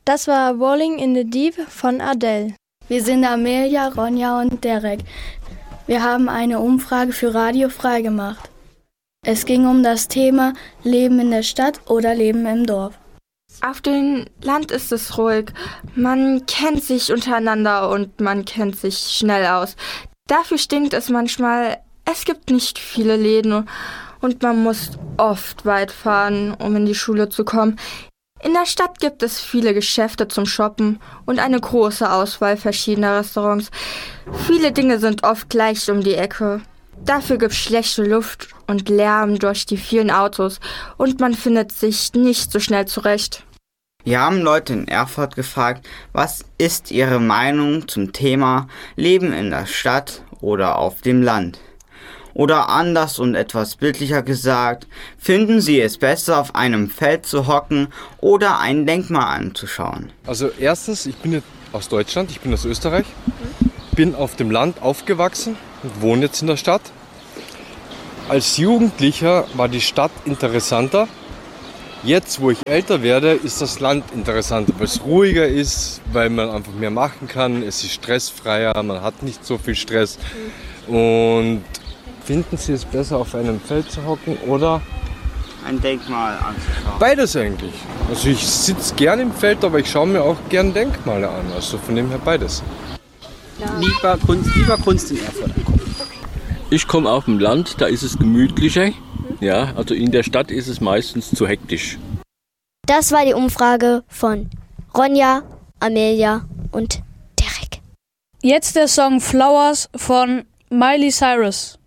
Das war Rolling in the Deep von Adele. Wir sind Amelia, Ronja und Derek. Wir haben eine Umfrage für Radio Frei gemacht. Es ging um das Thema Leben in der Stadt oder Leben im Dorf. Auf dem Land ist es ruhig. Man kennt sich untereinander und man kennt sich schnell aus. Dafür stinkt es manchmal. Es gibt nicht viele Läden und man muss oft weit fahren, um in die Schule zu kommen. In der Stadt gibt es viele Geschäfte zum Shoppen und eine große Auswahl verschiedener Restaurants. Viele Dinge sind oft gleich um die Ecke. Dafür gibt es schlechte Luft und Lärm durch die vielen Autos und man findet sich nicht so schnell zurecht. Wir haben Leute in Erfurt gefragt, was ist ihre Meinung zum Thema Leben in der Stadt oder auf dem Land? Oder anders und etwas bildlicher gesagt, finden Sie es besser, auf einem Feld zu hocken oder ein Denkmal anzuschauen? Also erstens, ich bin jetzt aus Deutschland, ich bin aus Österreich, bin auf dem Land aufgewachsen und wohne jetzt in der Stadt. Als Jugendlicher war die Stadt interessanter. Jetzt, wo ich älter werde, ist das Land interessanter, weil es ruhiger ist, weil man einfach mehr machen kann, es ist stressfreier, man hat nicht so viel Stress. Und finden Sie es besser, auf einem Feld zu hocken oder ein Denkmal anzuschauen? Beides eigentlich. Also ich sitze gern im Feld, aber ich schaue mir auch gern Denkmale an. Also von dem her beides. Ja. Lieber Kunst in Erfurt angucken. Ich komme auf dem Land, da ist es gemütlicher. Ja, also in der Stadt ist es meistens zu hektisch. Das war die Umfrage von Ronja, Amelia und Derek. Jetzt der Song Flowers von Miley Cyrus.